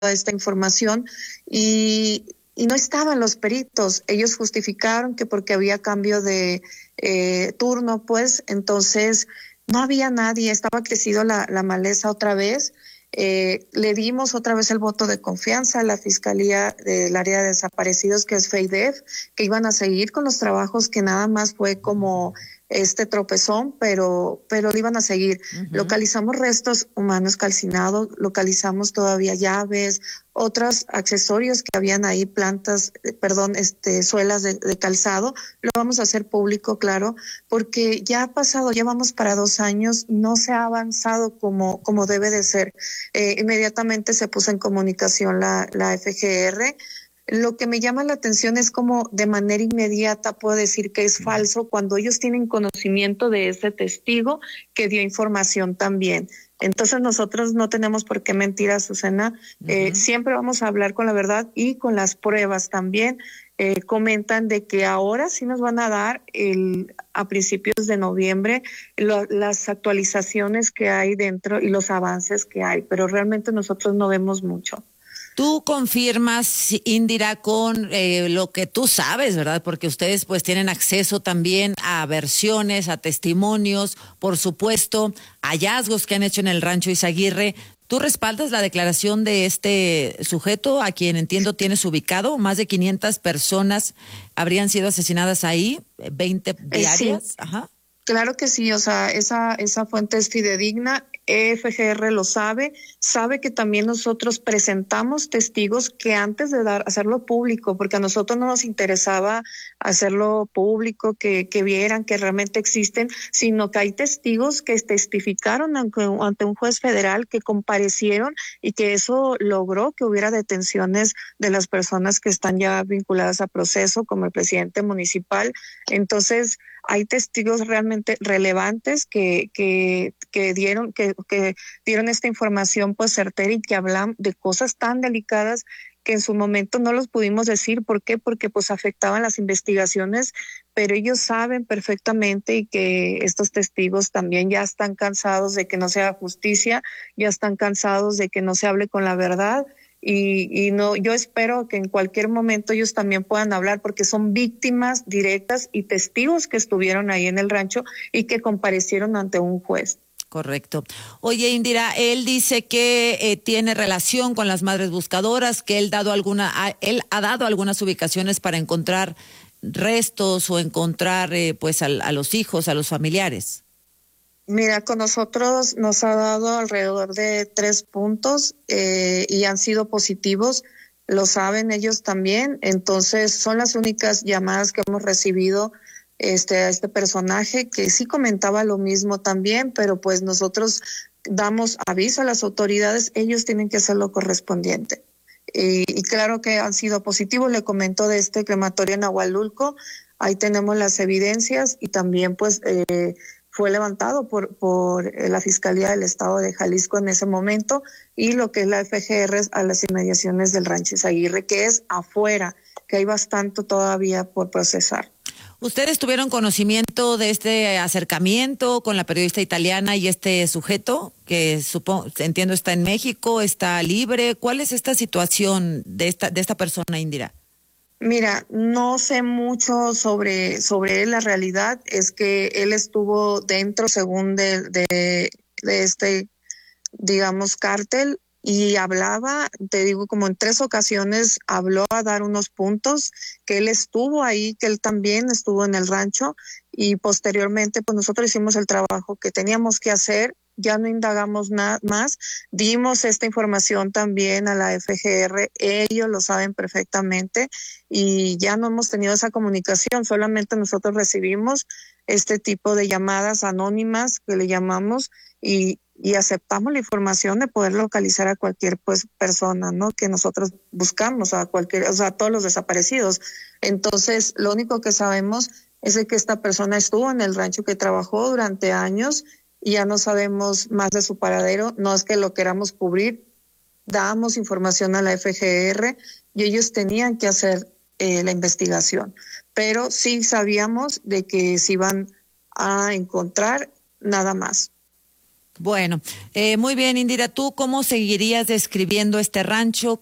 esta información y no estaban los peritos. Ellos justificaron que porque había cambio de turno, pues, entonces no había nadie, estaba crecido la maleza otra vez. Le dimos otra vez el voto de confianza a la Fiscalía del Área de Desaparecidos, que es FEIDEF, que iban a seguir con los trabajos, que nada más fue como este tropezón, pero lo iban a seguir. Localizamos restos humanos calcinados, localizamos todavía llaves, otros accesorios que habían ahí, suelas de calzado. Lo vamos a hacer público, claro, porque ya ha pasado, ya vamos para 2 años, no se ha avanzado como debe de ser. Inmediatamente se puso en comunicación la FGR. Lo que me llama la atención es como de manera inmediata puedo decir que es falso cuando ellos tienen conocimiento de ese testigo que dio información también. Entonces nosotros no tenemos por qué mentir, Azucena. Siempre vamos a hablar con la verdad y con las pruebas también. Comentan de que ahora sí nos van a dar a principios de noviembre las actualizaciones que hay dentro y los avances que hay, pero realmente nosotros no vemos mucho. Tú confirmas, Indira, con lo que tú sabes, ¿verdad? Porque ustedes pues tienen acceso también a versiones, a testimonios, por supuesto, hallazgos que han hecho en el rancho Izaguirre. ¿Tú respaldas la declaración de este sujeto, a quien entiendo tienes ubicado? Más de 500 personas habrían sido asesinadas ahí, 20 diarias. Sí. Ajá. Claro que sí, o sea, esa fuente es fidedigna. FGR lo sabe que también nosotros presentamos testigos que antes de hacerlo público, porque a nosotros no nos interesaba hacerlo público, que vieran que realmente existen, sino que hay testigos que testificaron ante un juez federal, que comparecieron y que eso logró que hubiera detenciones de las personas que están ya vinculadas a proceso, como el presidente municipal. Entonces, hay testigos realmente relevantes que dieron esta información pues certera y que hablan de cosas tan delicadas que en su momento no los pudimos decir. ¿Por qué? Porque pues afectaban las investigaciones, pero ellos saben perfectamente y que estos testigos también ya están cansados de que no se haga justicia, ya están cansados de que no se hable con la verdad. Y no, yo espero que en cualquier momento ellos también puedan hablar, porque son víctimas directas y testigos que estuvieron ahí en el rancho y que comparecieron ante un juez. Correcto. Oye, Indira, él dice que tiene relación con las madres buscadoras, que él ha dado algunas ubicaciones para encontrar restos o encontrar a los hijos, a los familiares. Mira, con nosotros nos ha dado alrededor de 3 puntos y han sido positivos, lo saben ellos también. Entonces son las únicas llamadas que hemos recibido a este personaje, que sí comentaba lo mismo también, pero pues nosotros damos aviso a las autoridades, ellos tienen que hacer lo correspondiente. Y claro que han sido positivos. Le comento de este crematorio en Ahualulco, ahí tenemos las evidencias y también pues fue levantado por la Fiscalía del Estado de Jalisco en ese momento, y lo que es la FGR a las inmediaciones del rancho Izaguirre, que es afuera, que hay bastante todavía por procesar. ¿Ustedes tuvieron conocimiento de este acercamiento con la periodista italiana y este sujeto que entiendo está en México, está libre? ¿Cuál es esta situación de esta persona, Indira? Mira, no sé mucho sobre él. La realidad es que él estuvo dentro, según de este, digamos, cártel, y hablaba, te digo, como en 3 ocasiones habló a dar unos puntos, que él estuvo ahí, que él también estuvo en el rancho, y posteriormente pues nosotros hicimos el trabajo que teníamos que hacer. Ya no indagamos nada más, dimos esta información también a la FGR, ellos lo saben perfectamente y ya no hemos tenido esa comunicación, solamente nosotros recibimos este tipo de llamadas anónimas que le llamamos y aceptamos la información de poder localizar a cualquier pues persona, ¿no? Que nosotros buscamos, a todos los desaparecidos. Entonces, lo único que sabemos es de que esta persona estuvo en el rancho, que trabajó durante años, y ya no sabemos más de su paradero. No es que lo queramos cubrir, damos información a la FGR y ellos tenían que hacer la investigación, pero sí sabíamos de que se iban a encontrar, nada más. Bueno, muy bien, Indira, ¿tú cómo seguirías describiendo este rancho?